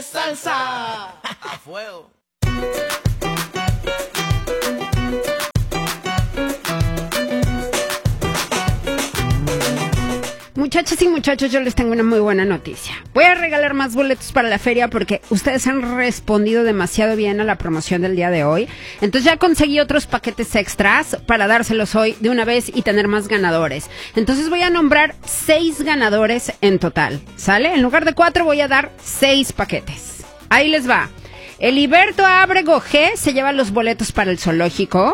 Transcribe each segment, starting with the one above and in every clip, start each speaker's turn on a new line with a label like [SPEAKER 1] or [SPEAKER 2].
[SPEAKER 1] Salsa a fuego.
[SPEAKER 2] Muchachas y muchachos, yo les tengo una muy buena noticia. Voy a regalar más boletos para la feria porque ustedes han respondido demasiado bien a la promoción del día de hoy. Entonces ya conseguí otros paquetes extras para dárselos hoy de una vez y tener más ganadores. Entonces voy a nombrar 6 ganadores en total, ¿sale? En lugar de 4 voy a dar 6 paquetes. Ahí les va. Eliberto Ábrego G se lleva los boletos para el zoológico.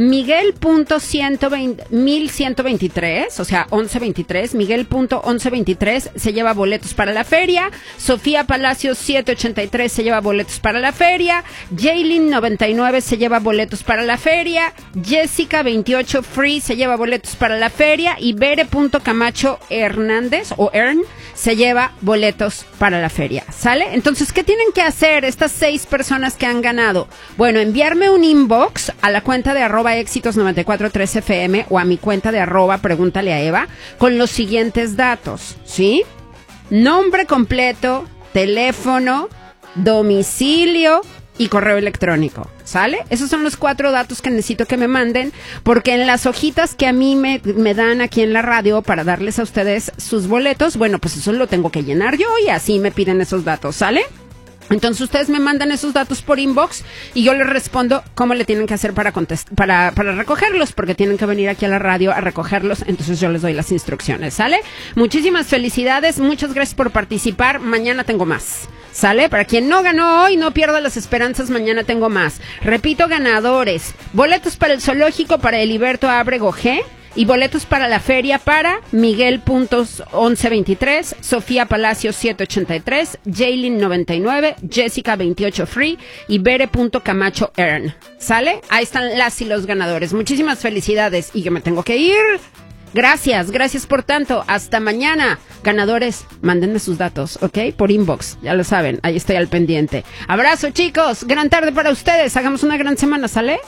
[SPEAKER 2] Miguel.1123, o sea, 1123. Miguel.1123 se lleva boletos para la feria. Sofía Palacios 783 se lleva boletos para la feria. Jaylin 99 se lleva boletos para la feria. Jessica 28 Free se lleva boletos para la feria. Y Bere.Camacho Hernández o Ern se lleva boletos para la feria. ¿Sale? Entonces, ¿qué tienen que hacer estas 6 personas que han ganado? Bueno, enviarme un inbox a la cuenta de @éxitos943fm o a mi cuenta de @pregúntale a Eva con los siguientes datos, ¿sí? Nombre completo, teléfono, domicilio y correo electrónico, ¿sale? Esos son los 4 datos que necesito que me manden, porque en las hojitas que a mí me dan aquí en la radio para darles a ustedes sus boletos, bueno, pues eso lo tengo que llenar yo y así me piden esos datos, ¿sale? Entonces ustedes me mandan esos datos por inbox y yo les respondo cómo le tienen que hacer para recogerlos, porque tienen que venir aquí a la radio a recogerlos, entonces yo les doy las instrucciones, ¿sale? Muchísimas felicidades, muchas gracias por participar, mañana tengo más, ¿sale? Para quien no ganó hoy, no pierda las esperanzas, mañana tengo más. Repito, ganadores, boletos para el zoológico para Eliberto Ábrego G, y boletos para la feria para Miguel.1123, Sofía Palacios 783, Jaylin 99, Jessica 28 Free y Bere.Camacho Ern. ¿Sale? Ahí están las y los ganadores. Muchísimas felicidades y yo me tengo que ir. Gracias por tanto. Hasta mañana. Ganadores, mándenme sus datos, ¿ok? Por inbox, ya lo saben, ahí estoy al pendiente. Abrazo, chicos. Gran tarde para ustedes. Hagamos una gran semana, ¿sale?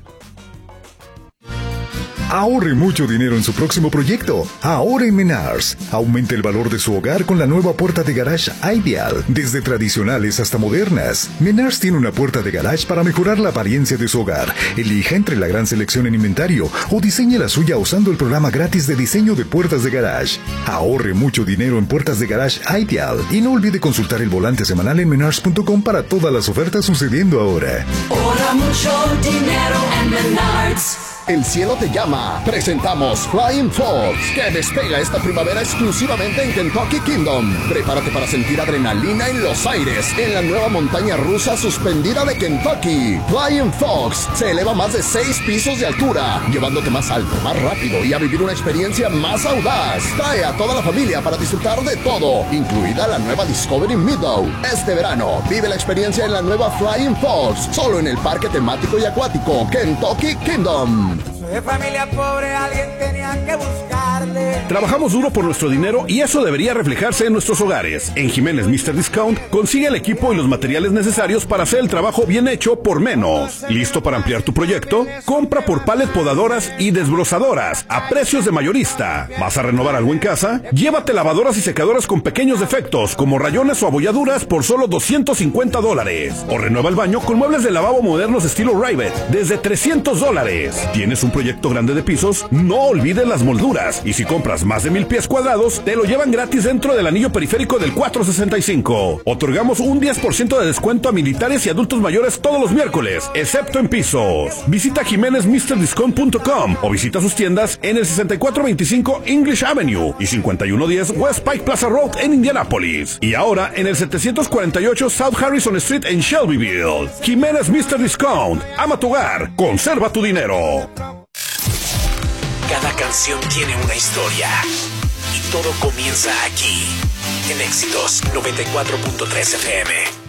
[SPEAKER 3] Ahorre mucho dinero en su próximo proyecto. Ahora en Menards. Aumente el valor de su hogar con la nueva puerta de garage Ideal. Desde tradicionales hasta modernas. Menards tiene una puerta de garage para mejorar la apariencia de su hogar. Elija entre la gran selección en inventario o diseñe la suya usando el programa gratis de diseño de puertas de garage. Ahorre mucho dinero en puertas de garage Ideal. Y no olvide consultar el volante semanal en menards.com para todas las ofertas sucediendo ahora.
[SPEAKER 4] Ahorra mucho dinero en Menards.
[SPEAKER 5] El cielo te llama. Presentamos Flying Fox, que despega esta primavera exclusivamente en Kentucky Kingdom. Prepárate para sentir adrenalina en los aires en la nueva montaña rusa suspendida de Kentucky. Flying Fox se eleva más de 6 pisos de altura, llevándote más alto, más rápido y a vivir una experiencia más audaz. Trae a toda la familia para disfrutar de todo, incluida la nueva Discovery Meadow. Este verano, vive la experiencia en la nueva Flying Fox, solo en el parque temático y acuático Kentucky Kingdom.
[SPEAKER 6] De familia pobre, alguien tenía que buscarle.
[SPEAKER 7] Trabajamos duro por nuestro dinero y eso debería reflejarse en nuestros hogares. En Jiménez Mr. Discount consigue el equipo y los materiales necesarios para hacer el trabajo bien hecho por menos. ¿Listo para ampliar tu proyecto? Compra por pallet podadoras y desbrozadoras a precios de mayorista. ¿Vas a renovar algo en casa? Llévate lavadoras y secadoras con pequeños defectos como rayones o abolladuras por solo $250. O renueva el baño con muebles de lavabo modernos estilo Rivet desde $300. ¿Tienes un proyecto grande de pisos? No olvides las molduras. Y si compras más de 1000 pies cuadrados, te lo llevan gratis dentro del anillo periférico del 465. Otorgamos un 10% de descuento a militares y adultos mayores todos los miércoles, excepto en pisos. Visita jimenezmrdiscount.com o visita sus tiendas en el 6425 English Avenue y 5110 West Pike Plaza Road en Indianápolis. Y ahora en el 748 South Harrison Street en Shelbyville. Jiménez Mr. Discount. Ama tu hogar. Conserva tu dinero.
[SPEAKER 8] Cada canción tiene una historia y todo comienza aquí, en Éxitos 94.3 FM.